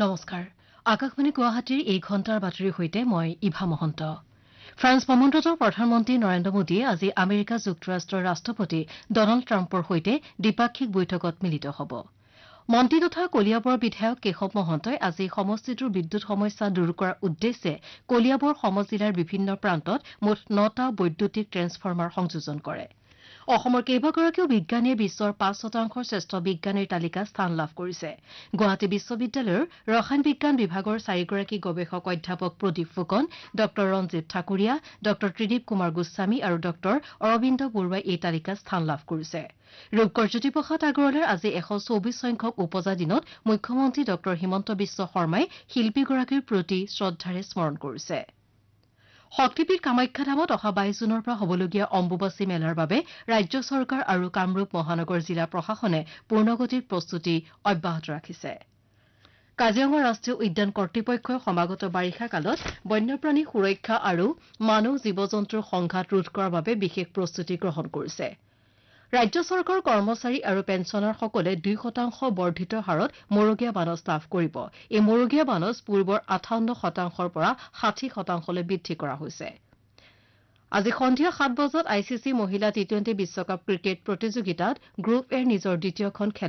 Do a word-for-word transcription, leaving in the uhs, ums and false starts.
নমস্কাৰ আকাশবাণী গুৱাহাটীৰ এই ঘণ্টাৰ বাতৰিৰ সৈতে মই ইভা মহন্ত ফ্ৰান্স ভ্ৰমণৰত প্ৰধানমন্ত্ৰী নৰেন্দ্ৰ মোদীয়ে আজি আমেৰিকা যুক্তৰাষ্ট্ৰৰ ৰাষ্ট্ৰপতি ডনাল্ড ট্ৰাম্পৰ সৈতে দ্বিপাক্ষিক বৈঠকত মিলিত হ'ব মন্ত্ৰী তথা কলিয়াবৰ বিধায়ক কেশৱ মহন্তই আজি সমষ্টিটোৰ বিদ্যুৎ সমস্যা দূৰ কৰাৰ উদ্দেশ্যে কলিয়াবৰ সমজিলাৰ বিভিন্ন প্ৰান্তত মুঠ নটা বৈদ্যুতিক ট্ৰেন্সফৰ্মাৰ সংযোজন কৰে অসমৰ কেইবাগৰাকীও বিজ্ঞানীয়ে বিশ্বৰ পাঁচ শতাংশৰ শ্ৰেষ্ঠ বিজ্ঞানীৰ তালিকাত স্থান লাভ কৰিছে গুৱাহাটী বিশ্ববিদ্যালয়ৰ ৰসায়ন বিজ্ঞান বিভাগৰ চাৰিগৰাকী গৱেষক অধ্যাপক প্ৰদীপ ফুকন ড ৰঞ্জিত ঠাকুৰীয়া ড ত্ৰিদীপ কুমাৰ গোস্বামী আৰু ড অৰবিন্দ বৰুৱাই এই তালিকাত স্থান লাভ কৰিছে ৰূপকৰ জ্যোতিপ্ৰসাদ আগৰৱালাৰ আজি এশ চৌবিশ সংখ্যক উপজা দিনত মুখ্যমন্ত্ৰী ড হিমন্ত বিশ্ব শৰ্মাই শিল্পীগৰাকীৰ প্ৰতি শ্ৰদ্ধাৰে স্মৰণ কৰিছে শক্তিপীঠ কামাখ্যা ধামত অহা বাইশ জুনৰ পৰা হ'বলগীয়া অম্বুবাচী মেলাৰ বাবে ৰাজ্য চৰকাৰ আৰু কামৰূপ মহানগৰ জিলা প্ৰশাসনে পূৰ্ণগতিত প্ৰস্তুতি অব্যাহত ৰাখিছে কাজিৰঙা ৰাষ্ট্ৰীয় উদ্যান কৰ্তৃপক্ষই সমাগত বাৰিষা কালত বন্যপ্ৰাণী সুৰক্ষা আৰু মানৱ জীৱ জন্তুৰ সংঘাত ৰোধ কৰাৰ বাবে বিশেষ প্ৰস্তুতি গ্ৰহণ কৰিছে ৰাজ্য চৰকাৰৰ কৰ্মচাৰী আৰু পেঞ্চনাৰসকলে দুই শতাংশ বৰ্ধিত হাৰত মৰগীয়া বানচ লাভ কৰিব এই মৰগীয়া বানচ পূৰ্বৰ আঠাৱন্ন শতাংশৰ পৰা ষাঠি শতাংশলৈ বৃদ্ধি কৰা হৈছে আজি সন্ধিয়া সাত বজাত আই চি চি মহিলা টি টুৱেণ্টি বিশ্বকাপ ক্ৰিকেট প্ৰতিযোগিতাত গ্ৰুপ এৰ নিজৰ দ্বিতীয়খন খেল